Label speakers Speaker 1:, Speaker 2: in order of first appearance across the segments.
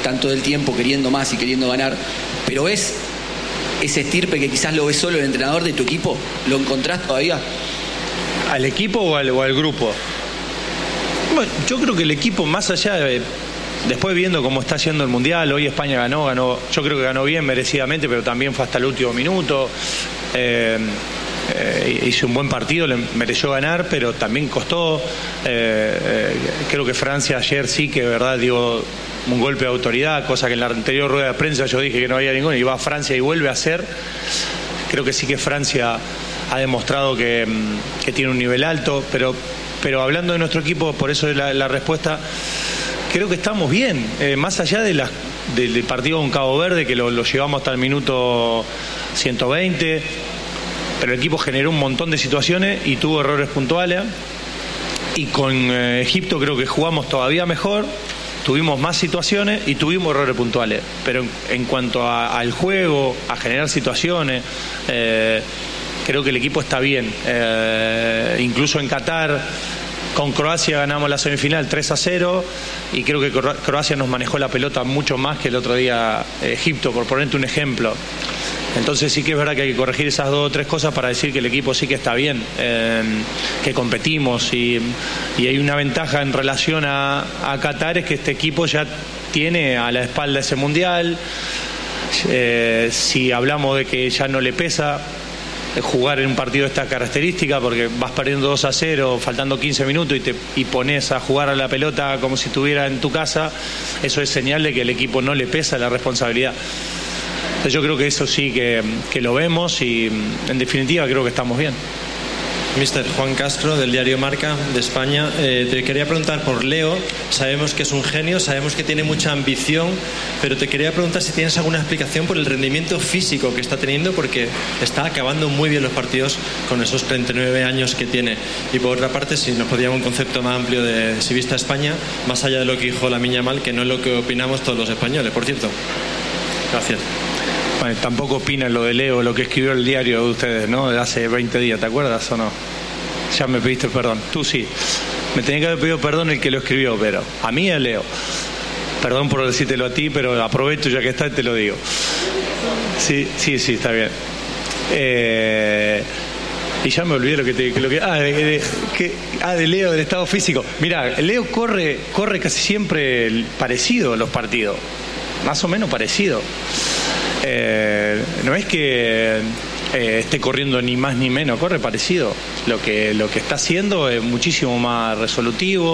Speaker 1: están todo el tiempo queriendo más y queriendo ganar, pero es ese estirpe que quizás lo ves solo el entrenador de tu equipo. ¿Lo encontrás todavía?
Speaker 2: ¿Al equipo o al grupo? Bueno, yo creo que el equipo, más allá de... Después viendo cómo está yendo el Mundial, hoy España ganó, yo creo que ganó bien, merecidamente, pero también fue hasta el último minuto. Hizo un buen partido, le mereció ganar, pero también costó. Creo que Francia ayer sí que de verdad dio un golpe de autoridad, cosa que en la anterior rueda de prensa yo dije que no había ninguno, y va a Francia y vuelve a hacer. Creo que sí que Francia ha demostrado que tiene un nivel alto, pero hablando de nuestro equipo, por eso es la respuesta, creo que estamos bien, más allá del partido con Cabo Verde, que lo llevamos hasta el minuto 120, pero el equipo generó un montón de situaciones y tuvo errores puntuales, y con Egipto creo que jugamos todavía mejor, tuvimos más situaciones y tuvimos errores puntuales, pero en cuanto al juego, a generar situaciones, creo que el equipo está bien. Incluso en Qatar, con Croacia ganamos la semifinal 3-0, y creo que Croacia nos manejó la pelota mucho más que el otro día Egipto, por ponerte un ejemplo. Entonces sí que es verdad que hay que corregir esas 2 o 3 cosas para decir que el equipo sí que está bien, que competimos, y hay una ventaja en relación a Qatar, es que este equipo ya tiene a la espalda ese Mundial. Si hablamos de que ya no le pesa jugar en un partido de esta característica, porque vas perdiendo 2-0, faltando 15 minutos, y pones a jugar a la pelota como si estuviera en tu casa, eso es señal de que el equipo no le pesa la responsabilidad. Entonces yo creo que eso sí que lo vemos, y en definitiva creo que estamos bien.
Speaker 3: Mister Juan Castro, del diario Marca de España. Te quería preguntar por Leo. Sabemos que es un genio, sabemos que tiene mucha ambición, pero te quería preguntar si tienes alguna explicación por el rendimiento físico que está teniendo, porque está acabando muy bien los partidos con esos 39 años que tiene. Y por otra parte, si nos podíamos un concepto más amplio de si viste a España, más allá de lo que dijo Lamine Yamal, que no es lo que opinamos todos los españoles, por cierto. Gracias.
Speaker 2: Bueno, tampoco opinan lo de Leo, lo que escribió el diario de ustedes, ¿no? De hace 20 días, ¿te acuerdas o no? Ya me pediste perdón. Tú sí. Me tenía que haber pedido perdón el que lo escribió, pero a mí y a Leo. Perdón por decírtelo a ti, pero aprovecho ya que está y te lo digo. Sí, está bien. Y ya me olvidé de Leo, del estado físico. Mirá, Leo corre casi siempre parecido a los partidos. Más o menos parecido. No es que esté corriendo ni más ni menos, corre parecido. Lo que está haciendo es muchísimo más resolutivo.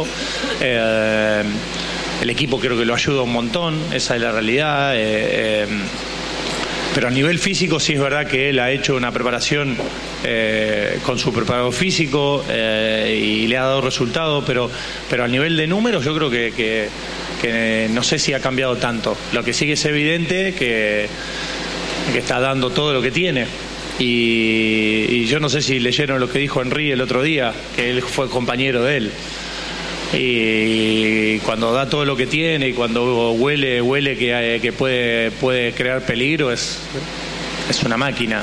Speaker 2: El equipo creo que lo ayuda un montón, esa es la realidad. Pero a nivel físico sí es verdad que él ha hecho una preparación con su preparador físico y le ha dado resultados, pero a nivel de números yo creo que no sé si ha cambiado tanto. Lo que sí que es evidente que está dando todo lo que tiene, y yo no sé si leyeron lo que dijo Henry el otro día, que él fue compañero de él, y cuando da todo lo que tiene y cuando huele que puede crear peligro, es una máquina.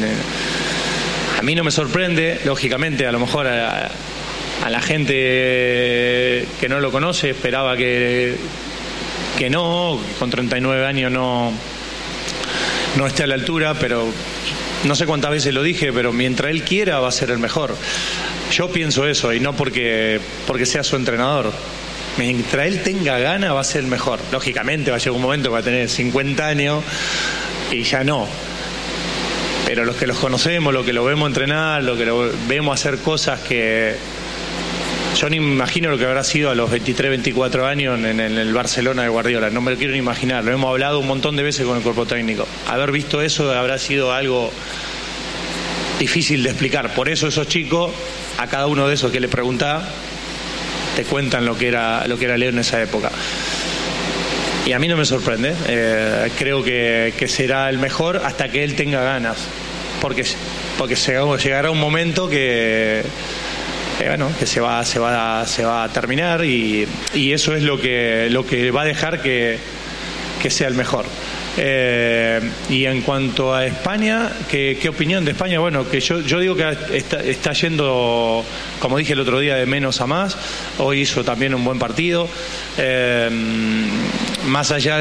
Speaker 2: A mí no me sorprende, lógicamente, a lo mejor a la gente que no lo conoce esperaba que con 39 años no esté a la altura, pero no sé cuántas veces lo dije, pero mientras él quiera va a ser el mejor. Yo pienso eso, y no porque sea su entrenador. Mientras él tenga ganas va a ser el mejor. Lógicamente va a llegar un momento que va a tener 50 años y ya no. Pero los que los conocemos, los que lo vemos entrenar, los que lo vemos hacer cosas que... Yo ni me imagino lo que habrá sido a los 23, 24 años en el Barcelona de Guardiola. No me lo quiero ni imaginar. Lo hemos hablado un montón de veces con el cuerpo técnico. Haber visto eso habrá sido algo difícil de explicar. Por eso esos chicos, a cada uno de esos que le preguntás, te cuentan lo que era Leo en esa época. Y a mí no me sorprende. Creo que será el mejor hasta que él tenga ganas. Porque llegará un momento que se va a terminar, y eso es lo que va a dejar que sea el mejor. Y en cuanto a España, ¿qué opinión de España? Bueno, que yo digo que está yendo, como dije el otro día, de menos a más. Hoy hizo también un buen partido. Más allá